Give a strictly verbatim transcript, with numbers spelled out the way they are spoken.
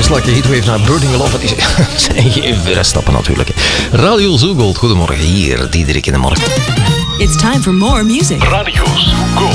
Like the Heatwave naar Burning Love. Die zijn geen verre stappen natuurlijk. Radio Zoogold, goedemorgen hier, Diederik in de morgen. It's time for more music. Radio Zoogold.